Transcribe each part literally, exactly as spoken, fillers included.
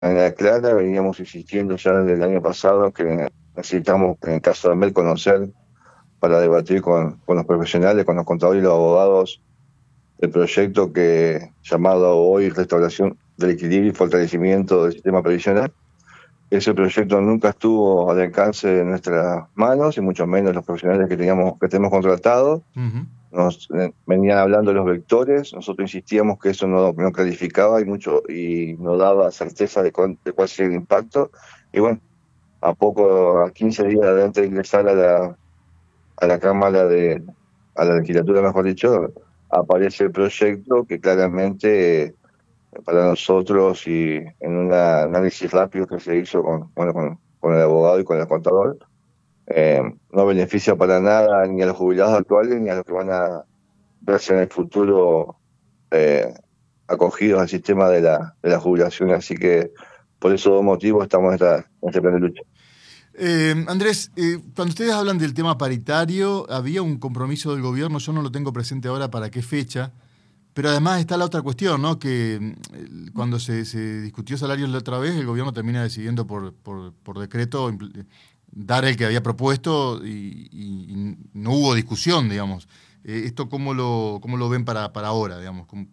manera clara, veníamos insistiendo ya desde el año pasado que necesitamos, en el caso de AMEL, conocer para debatir con, con los profesionales, con los contadores y los abogados, el proyecto que llamado hoy Restauración del Equilibrio y Fortalecimiento del Sistema Previsional. Ese proyecto nunca estuvo al alcance de nuestras manos y mucho menos los profesionales que teníamos que tenemos contratados. Ujú. Nos eh, venían hablando de los vectores, nosotros insistíamos que eso no, no clarificaba y mucho y no daba certeza de, cuán, de cuál sería el impacto. Y bueno, a poco, a quince días de adelante de ingresar a la, a la Cámara de, a la legislatura, mejor dicho, aparece el proyecto que claramente eh, para nosotros y en un análisis rápido que se hizo con, bueno, con, con el abogado y con el contador, eh, no beneficia para nada ni a los jubilados actuales ni a los que van a verse en el futuro eh, acogidos al sistema de la, de la jubilación. Así que por esos dos motivos estamos en, esta, en este plan de lucha. Eh, Andrés, eh, cuando ustedes hablan del tema paritario, había un compromiso del gobierno, yo no lo tengo presente ahora para qué fecha, pero además está la otra cuestión, ¿no? Que mm, cuando se, se discutió salarios la otra vez, el gobierno termina decidiendo por, por, por decreto impl- dar el que había propuesto y, y- y no hubo discusión, digamos. Eh, ¿esto cómo lo, cómo lo ven para, para ahora, digamos? ¿Cómo-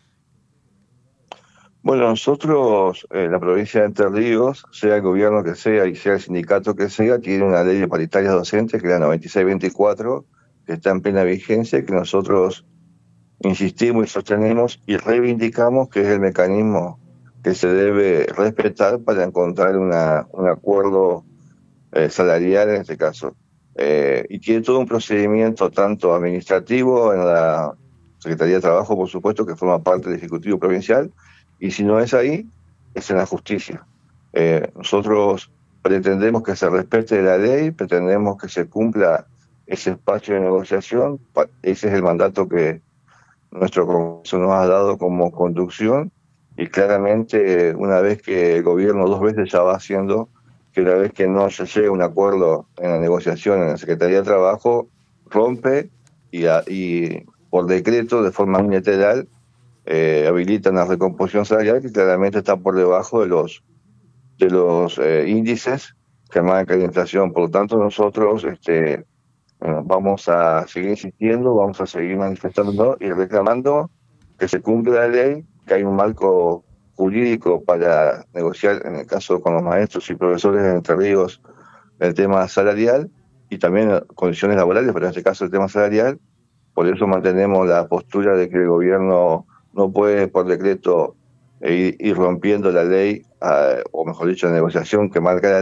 Bueno, nosotros, eh, la provincia de Entre Ríos, sea el gobierno que sea y sea el sindicato que sea, tiene una ley de paritarias docentes, que es la noventa y seis veinticuatro, que está en plena vigencia, que nosotros insistimos y sostenemos y reivindicamos que es el mecanismo que se debe respetar para encontrar una, un acuerdo eh, salarial en este caso. Eh, y tiene todo un procedimiento tanto administrativo en la Secretaría de Trabajo, por supuesto, que forma parte del Ejecutivo Provincial, y si no es ahí, es en la justicia. Eh, nosotros pretendemos que se respete la ley, pretendemos que se cumpla ese espacio de negociación, pa- ese es el mandato que nuestro Congreso nos ha dado como conducción, y claramente una vez que el gobierno dos veces ya va haciendo que una vez que no se llegue a un acuerdo en la negociación en la Secretaría de Trabajo, rompe y, a- y por decreto, de forma unilateral, eh, habilita una recomposición salarial que claramente está por debajo de los, de los eh, índices que marca la inflación. Por lo tanto, nosotros este, bueno, vamos a seguir insistiendo, vamos a seguir manifestando y reclamando que se cumpla la ley, que hay un marco jurídico para negociar, en el caso con los maestros y profesores de Entre Ríos, el tema salarial y también eh, condiciones laborales, pero en este caso el tema salarial. Por eso mantenemos la postura de que el gobierno no puede por decreto eh, ir, ir rompiendo la ley, eh, o mejor dicho, la negociación que marca la